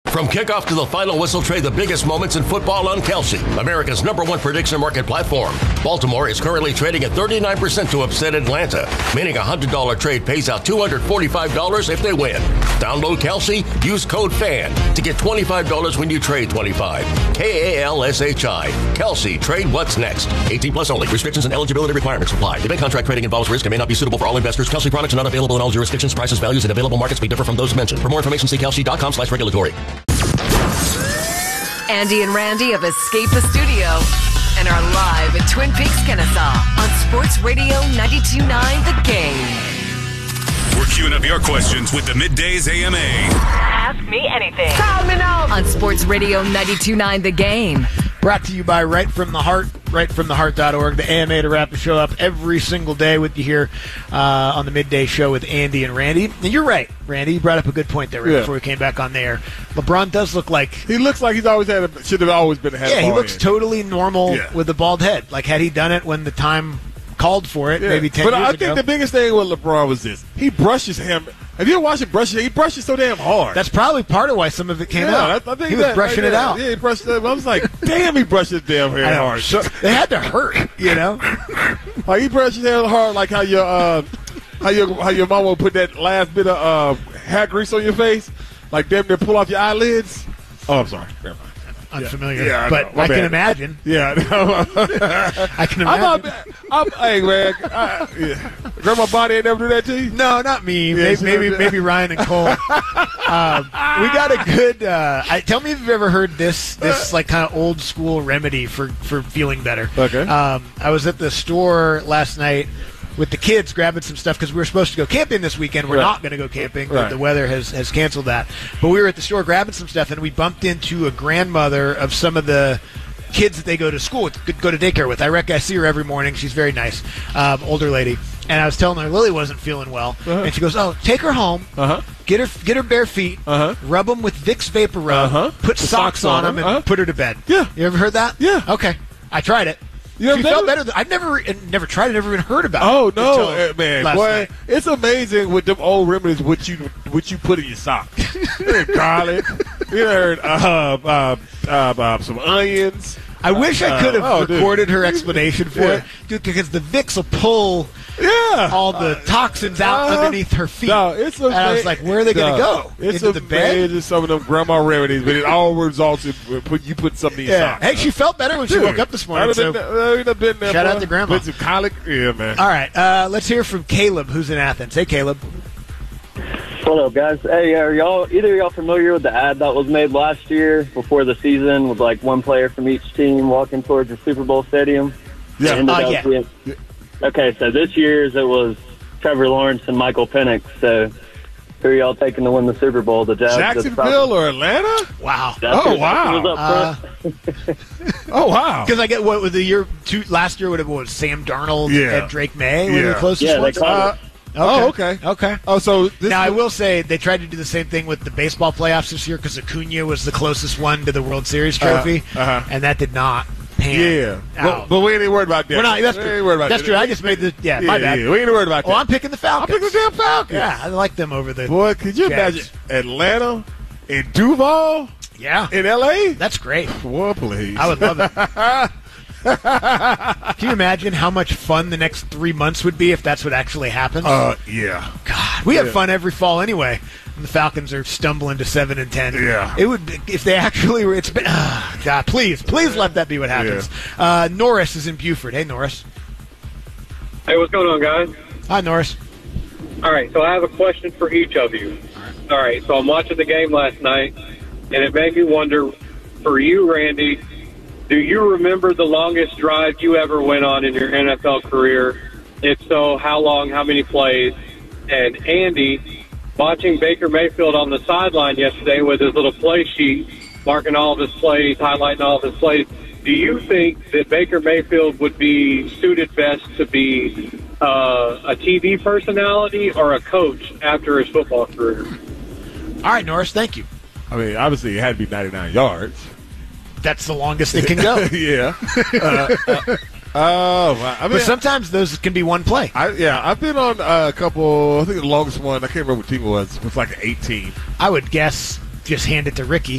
From kickoff to the final whistle, trade the biggest moments in football on Kelsey, America's #1 prediction market platform. Baltimore is currently trading at 39% to upset Atlanta, meaning a $100 trade pays out $245 if they win. Download Kelsey, use code FAN to get $25 when you trade 25. KALSHI. Kelsey, trade what's next. 18 plus only. Restrictions and eligibility requirements apply. Event contract trading involves risk and may not be suitable for all investors. Kelsey products are not available in all jurisdictions. Prices, values, and available markets may differ from those mentioned. For more information, see kelsey.com/regulatory. Andy and Randy have escaped the studio and are live at Twin Peaks, Kennesaw on Sports Radio 92.9 The Game. We're queuing up your questions with the Middays AMA. Ask me anything. Call me now. On Sports Radio 92.9 The Game. Brought to you by Right From The Heart, rightfromtheheart.org, the AMA to wrap the show up every single day with you here on the Midday Show with Andy and Randy. And you're right, Randy. You brought up a good point there before we came back on there. LeBron does look like... He looks like he's always should have always been ahead of he looks totally normal with the bald head. Like, had he done it when the time called for it, maybe 10 years ago. But I think the biggest thing with LeBron was this. He brushes him. Have you ever watched him brush it? He brushes so damn hard. That's probably part of why some of it came out. I think he was brushing it out. Yeah, he brushed it. I was like, damn, he brushed his damn hair hard. So, they had to hurt, you know? Like, he brushed his hair hard like how your mama would put that last bit of hair grease on your face. Like, damn near pull off your eyelids. Oh, I'm sorry. Never mind. Unfamiliar, but I can imagine. Yeah, I can imagine. Hey, man, Grandma Bonnie ain't never do that to you? No, not me. Maybe Ryan and Cole. We got a good. Tell me if you've ever heard this like kind of old school remedy for feeling better. Okay. I was at the store last night with the kids grabbing some stuff because we were supposed to go camping this weekend. We're not going to go camping. The weather has canceled that. But we were at the store grabbing some stuff, and we bumped into a grandmother of some of the kids that they go to school with, go to daycare with. I see her every morning. She's very nice, older lady. And I was telling her Lily wasn't feeling well, and she goes, "Oh, take her home, get her bare feet, rub them with Vicks Vapor Rub, put socks on them, and put her to bed." Yeah, you ever heard that? Yeah. Okay, I tried it. She felt better. I've never tried it, never even heard about it. Oh, no, man. Boy, night. It's amazing with them old remedies what you put in your socks. Garlic. You heard some onions. I wish I could have recorded her explanation for it, dude, because the Vicks will pull all the toxins out underneath her feet. No, it's amazing. And I was like, where are they going to go? It's into the bed? Some of them grandma remedies, but it all results in you put something in your socks. Hey, she felt better when she woke up this morning. So shout out to Grandma. Put some colic. Yeah, man. All right, let's hear from Caleb, who's in Athens. Hey, Caleb. What up, guys? Hey, are either of y'all familiar with the ad that was made last year before the season with like one player from each team walking towards the Super Bowl stadium? Yeah. Okay, so this year's it was Trevor Lawrence and Michael Penix. So who are y'all taking to win the Super Bowl? The Jazz, Jacksonville or Atlanta? Wow. Wow. Oh, wow. Because I get what was the year last year would have was Sam Darnold and Drake May were the closest ones. They called it. Okay. Oh, so now I will say they tried to do the same thing with the baseball playoffs this year because Acuna was the closest one to the World Series trophy, and that did not pan out. But we ain't worried about that. We're not. That's true. I just made the my bad. Yeah, we ain't worried about that. Oh, I'm picking the Falcons. I'm picking the damn Falcons. Yeah, I like them over the. Boy, could you imagine Atlanta and Duval? Yeah, in L.A. That's great. Well, please, I would love it. Can you imagine how much fun the next 3 months would be if that's what actually happens? Yeah. God, we have fun every fall anyway. And the Falcons are stumbling to 7-10. Yeah. It would if they actually were. It's been. God, please let that be what happens. Yeah. Norris is in Buford. Hey, Norris. Hey, what's going on, guys? Hi, Norris. All right, so I have a question for each of you. All right, so I'm watching the game last night, and it made me wonder, for you, Randy, do you remember the longest drive you ever went on in your NFL career? If so, how long, how many plays? And Andy, watching Baker Mayfield on the sideline yesterday with his little play sheet, marking all of his plays, highlighting all of his plays, do you think that Baker Mayfield would be suited best to be a TV personality or a coach after his football career? All right, Norris, thank you. I mean, obviously it had to be 99 yards. That's the longest it can go. Yeah. But sometimes those can be one play. I've been on a couple. I think the longest one, I can't remember what team it was like 18. I would guess just hand it to Ricky.